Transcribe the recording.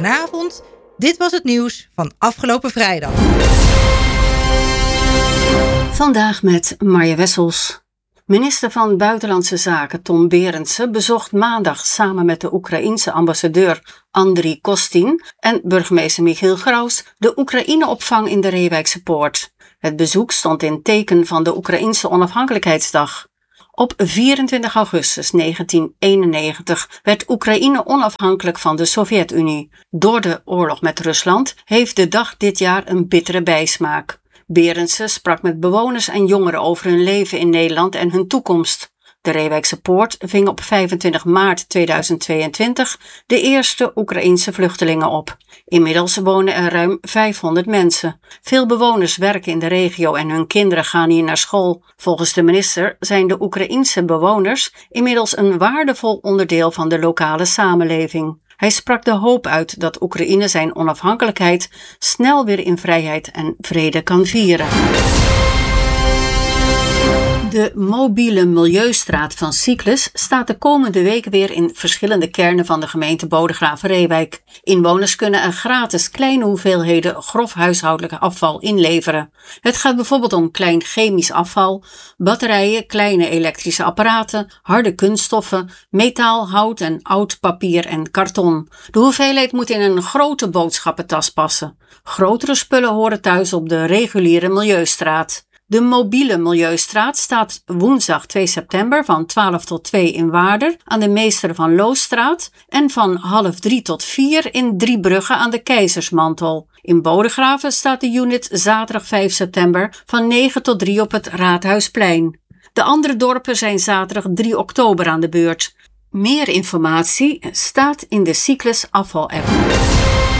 Goedenavond, dit was het nieuws van afgelopen vrijdag. Vandaag met Marja Wessels. Minister van Buitenlandse Zaken Tom Berendsen bezocht maandag samen met de Oekraïense ambassadeur Andriy Kostin en burgemeester Michiel Graus de Oekraïne-opvang in de Reewijkse Poort. Het bezoek stond in teken van de Oekraïense onafhankelijkheidsdag. Op 24 augustus 1991 werd Oekraïne onafhankelijk van de Sovjet-Unie. Door de oorlog met Rusland heeft de dag dit jaar een bittere bijsmaak. Berendsen sprak met bewoners en jongeren over hun leven in Nederland en hun toekomst. De Reewijkse Poort ving op 25 maart 2022 de eerste Oekraïense vluchtelingen op. Inmiddels wonen er ruim 500 mensen. Veel bewoners werken in de regio en hun kinderen gaan hier naar school. Volgens de minister zijn de Oekraïense bewoners inmiddels een waardevol onderdeel van de lokale samenleving. Hij sprak de hoop uit dat Oekraïne zijn onafhankelijkheid snel weer in vrijheid en vrede kan vieren. De mobiele milieustraat van Cyclus staat de komende week weer in verschillende kernen van de gemeente Bodegraven-Reewijk. Inwoners kunnen er gratis kleine hoeveelheden grof huishoudelijk afval inleveren. Het gaat bijvoorbeeld om klein chemisch afval, batterijen, kleine elektrische apparaten, harde kunststoffen, metaal, hout en oud papier en karton. De hoeveelheid moet in een grote boodschappentas passen. Grotere spullen horen thuis op de reguliere milieustraat. De mobiele milieustraat staat woensdag 2 september van 12 tot 2 in Waarder aan de Meester van Loosstraat en van 2:30 tot 4 in Driebrugge aan de Keizersmantel. In Bodegraven staat de unit zaterdag 5 september van 9 tot 3 op het Raadhuisplein. De andere dorpen zijn zaterdag 3 oktober aan de beurt. Meer informatie staat in de Cyclus afval-app.